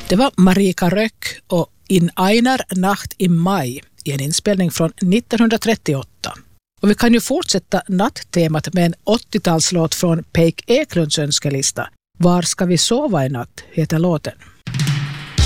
Det var Marika Röck och In einer Nacht im Mai i en inspelning från 1938. Och vi kan ju fortsätta natttemat med en 80-talslåt från Peik Eklunds önskelista. Var ska vi sova i natt heter låten.